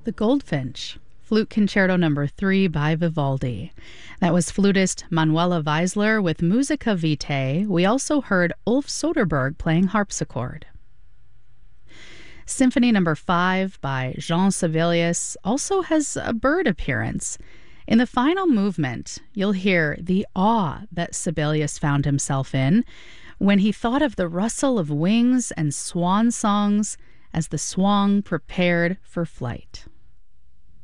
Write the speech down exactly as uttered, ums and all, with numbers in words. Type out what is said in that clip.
The Goldfinch, Flute Concerto number three by Vivaldi. That was flutist Manuela Weisler with Musica Vitae. We also heard Ulf Soderberg playing harpsichord. Symphony number five by Jean Sibelius also has a bird appearance. In the final movement, you'll hear the awe that Sibelius found himself in when he thought of the rustle of wings and swan songs as the swan prepared for flight.